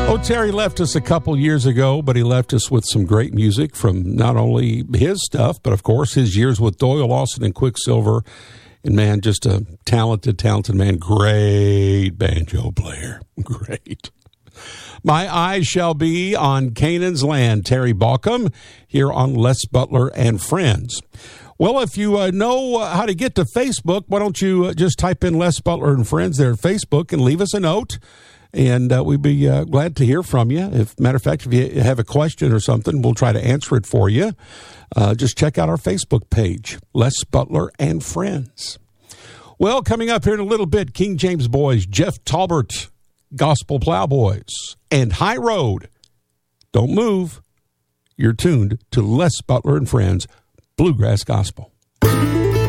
Oh, Terry left us a couple years ago, but he left us with some great music from not only his stuff, but of course his years with Doyle Lawson and Quicksilver. And man, just a talented man. Great banjo player. Great. My Eyes Shall Be on Canaan's Land. Terry Balcom here on Les Butler and Friends. Well, if you know how to get to Facebook, why don't you just type in Les Butler and Friends there at Facebook and leave us a note. And we'd be glad to hear from you. Matter of fact, if you have a question or something, we'll try to answer it for you. Just check out our Facebook page, Les Butler and Friends. Well, coming up here in a little bit, King James Boys, Jeff Talbert, Gospel Plowboys, and High Road. Don't move. You're tuned to Les Butler and Friends, Bluegrass Gospel.